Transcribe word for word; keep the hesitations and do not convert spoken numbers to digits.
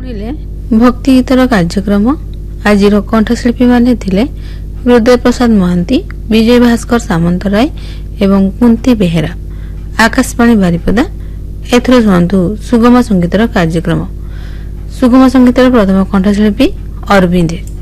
शुणिले भक्ति गीतर कार्यक्रम आज कंठशिल्पी माने थिले हृदय प्रसाद महांती, विजय भास्कर सामंतराय एवं कुंती बेहेरा। आकाशवाणी बारिपदा। एथर शुणु सुगम संगीतर कार्यक्रम। सुगम संगीतर प्रथम कंठशिल्पी अरविंद।